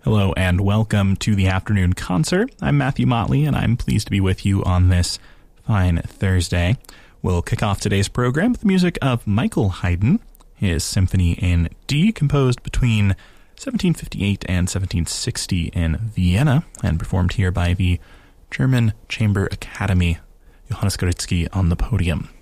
Hello and welcome to the afternoon concert. I'm Matthew Motley and I'm pleased to be with you on this fine Thursday. We'll kick off today's program with the music of Michael Haydn, his Symphony in D, composed between 1758 and 1760 in Vienna and performed here by the German Chamber Academy. Johannes Goretzky on the podium.